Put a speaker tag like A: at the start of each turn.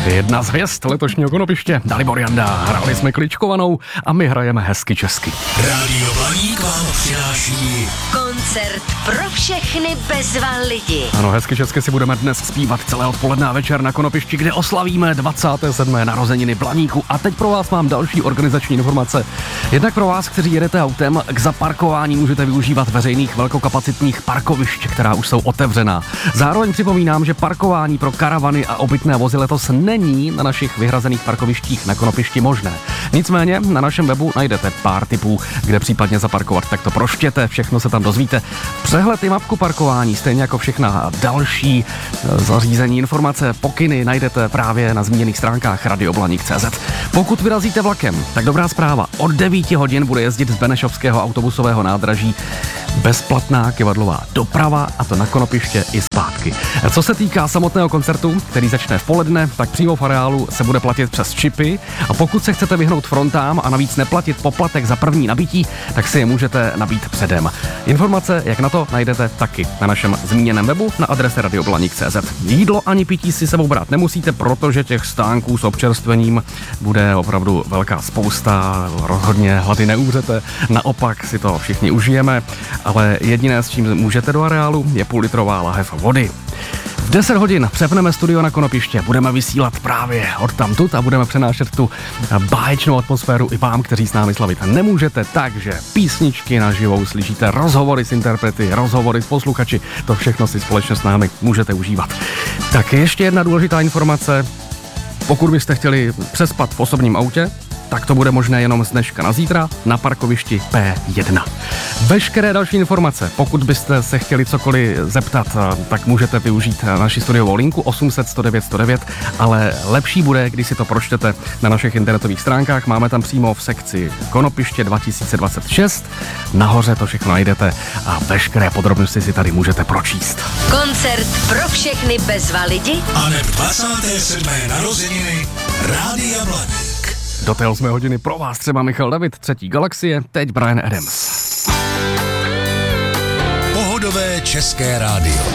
A: Jedna z hvězd letošního Konopiště, Dalibor Janda. Hráli jsme kličkovanou a my hrajeme hezky česky.
B: Rádio Blaník vám přináší
C: koncert pro všechny bezva lidi.
A: Ano, hezky česky si budeme dnes zpívat celé odpoledne a večer na Konopišti, kde oslavíme 27. narozeniny Blaníku. A teď pro vás mám další organizační informace. Jednak pro vás, kteří jedete autem, k zaparkování můžete využívat veřejných velkokapacitních parkovišť, která už jsou otevřená. Zároveň připomínám, že parkování pro karavany a obytné vozy letos není na našich vyhrazených parkovištích na Konopišti možné. Nicméně na našem webu najdete pár tipů, kde případně zaparkovat, tak to proštěte, všechno se tam dozvíte. Přehled i mapku parkování, stejně jako všechna další zařízení, informace, pokyny najdete právě na zmíněných stránkách radioblaník.cz. Pokud vyrazíte vlakem, tak dobrá zpráva. Od 9 hodin bude jezdit z Benešovského autobusového nádraží bezplatná kivadlová doprava, a to na Konopiště i zpátky. Co se týká samotného koncertu, který začne v poledne, tak přímo v areálu se bude platit přes čipy, a pokud se chcete vyhnout frontám a navíc neplatit poplatek za první nabití, tak si je můžete nabít předem. Informace, jak na to, najdete taky na našem zmíněném webu na adrese radioblaník.cz. Jídlo ani pití si sebou brát nemusíte, protože těch stánků s občerstvením bude opravdu velká spousta, rozhodně hlady neumřete, naopak si to všichni užijeme, ale jediné, s čím můžete do areálu, je půllitrová lahev vody. V 10 hodin přepneme studio na Konopiště, budeme vysílat právě odtamtud a budeme přenášet tu báječnou atmosféru i vám, kteří s námi slavit nemůžete, takže písničky naživo slyšíte, rozhovory s interprety, rozhovory s posluchači, to všechno si společně s námi můžete užívat. Tak ještě jedna důležitá informace, pokud byste chtěli přespat v osobním autě, tak to bude možné jenom z dneška na zítra na parkovišti P1. Veškeré další informace, pokud byste se chtěli cokoliv zeptat, tak můžete využít naši studiovou linku 800 109 109, ale lepší bude, když si to pročtete na našich internetových stránkách. Máme tam přímo v sekci Konopiště 2026. Nahoře to všechno najdete a veškeré podrobnosti si tady můžete pročíst.
C: Koncert pro všechny bezva lidi
B: a neb 27. narozeniny Rádia Blaník.
A: Do té 8 hodiny pro vás třeba Michal David, Třetí galaxie, teď Bryan Adams.
B: Pohodové české rádio.